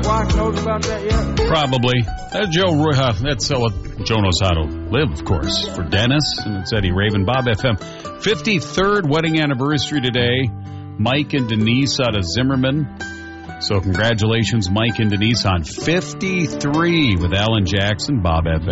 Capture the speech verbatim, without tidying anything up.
wife knows about that yet? Probably. That's Joe. Uh, that's uh, what Joe knows how to live, of course. For Dennis, and it's Eddie Raven, Bob F M. fifty-third wedding anniversary today. Mike and Denise out of Zimmerman. So congratulations, Mike and Denise, on fifty-three with Alan Jackson, Bob F M.